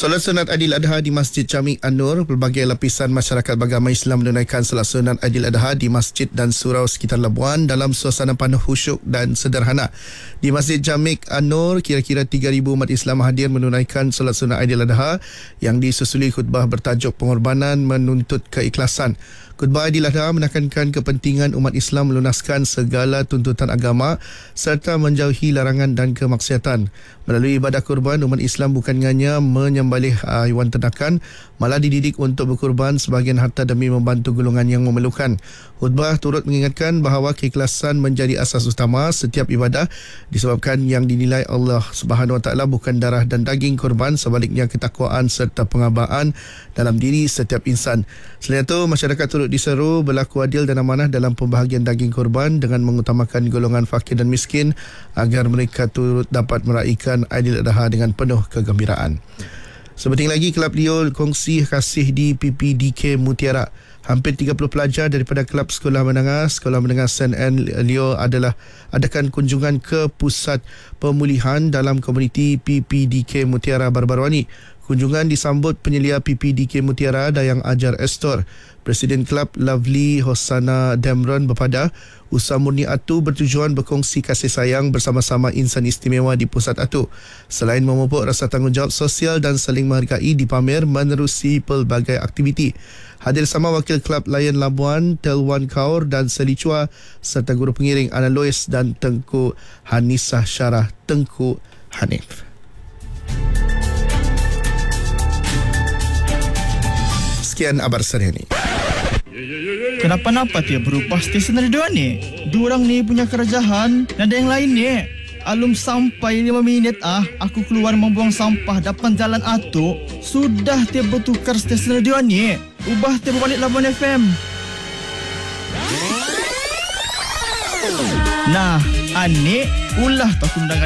Solat sunat Aidil Adha di Masjid Jami' An-Nur. Pelbagai lapisan masyarakat beragama Islam menunaikan solat sunat Aidil Adha di masjid dan surau sekitar Labuan dalam suasana penuh khusyuk dan sederhana. Di Masjid Jami' An-Nur, kira-kira 3,000 umat Islam hadir menunaikan solat sunat Aidil Adha yang disusuli khutbah bertajuk pengorbanan menuntut keikhlasan. Khutbah Aidil Adha menekankan kepentingan umat Islam melunaskan segala tuntutan agama serta menjauhi larangan dan kemaksiatan. Melalui ibadah kurban, umat Islam bukan hanya menyembelih haiwan ternakan, malah dididik untuk berkurban sebahagian harta demi membantu golongan yang memerlukan. Khutbah turut mengingatkan bahawa keikhlasan menjadi asas utama setiap ibadah disebabkan yang dinilai Allah Subhanahu Wa Taala bukan darah dan daging korban, sebaliknya ketakwaan serta pengabaan dalam diri setiap insan. Selain itu, masyarakat turut diseru berlaku adil dan amanah dalam pembahagian daging korban dengan mengutamakan golongan fakir dan miskin agar mereka turut dapat meraihkan Aidil Adha dengan penuh kegembiraan. Sepenting lagi, Kelab Leo kongsi kasih di PPDK Mutiara. Hampir 30 pelajar daripada Kelab Sekolah Menengah St. Anne Leo adakan kunjungan ke pusat pemulihan dalam komuniti PPDK Mutiara baru-baru ini. Kunjungan disambut penyelia PPDK Mutiara Dayang Ajar Estor. Presiden Kelab Lovely Hosana Damron berpada usaha murni Atu bertujuan berkongsi kasih sayang bersama-sama insan istimewa di pusat Atu. Selain memupuk rasa tanggungjawab sosial dan saling menghargai, dipamer menerusi pelbagai aktiviti. Hadir sama Wakil Kelab Layan Labuan, Telwan Kaur dan Seli Chua serta guru pengiring Ana Lois dan Tengku Hanisah Syarah Tengku Hanif. Sekian abar sehari ini. Kenapa-napa dia berubah stesen radio ni? Diorang ni punya kerajaan, ada yang lain ni. Alum sampai 5 minit aku keluar membuang sampah depan jalan Atu. Sudah dia bertukar stesen radio ni. Ubah dia berbalik Labuan FM. Nah, Anik ulah tak undangan